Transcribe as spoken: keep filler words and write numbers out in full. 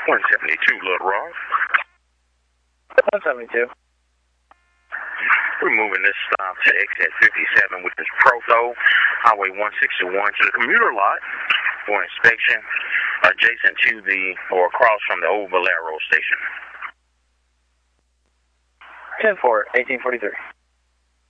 one seventy-two, Little Rock. one seventy-two. We're moving this stop to exit fifty-seven, which is Proto, Highway one sixty-one, to the commuter lot for inspection, adjacent to the, or across from the old Valero station. ten four, eighteen forty-three.